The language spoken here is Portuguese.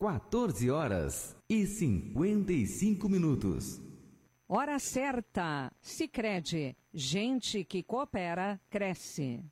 14h55. Hora certa. Sicredi. Gente que coopera, cresce.